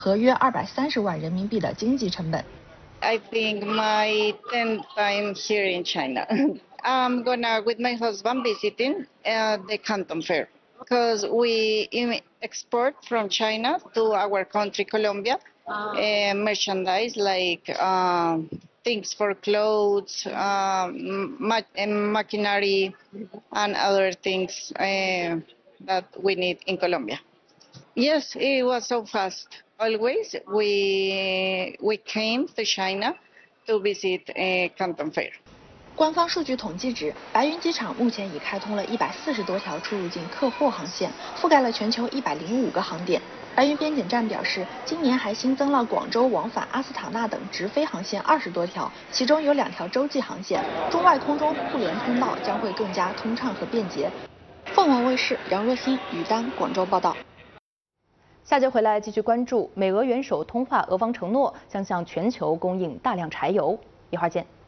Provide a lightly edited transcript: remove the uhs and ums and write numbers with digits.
和约230万人民币的经济成本。 I think my 10th time here in China. I'm gonna with my husband visiting the Canton Fair because we export from China to our country Colombia merchandise like things for clothes, machinery, and other things that we need in Colombia. Yes, it was so fast. Always we came to China to visit Canton Fair. 官方数据统计指，白云机场目前已开通了140多条出入境客货航线，覆盖了全球105个航点。白云边检站表示，今年还新增了广州往返阿斯塔纳等直飞航线20多条，其中有2条洲际航线。中外空中互联通道将会更加通畅和便捷。凤凰卫视杨若欣、于丹广州报道。 下节回来继续关注美俄元首通话，俄方承诺将向全球供应大量柴油。一会儿见。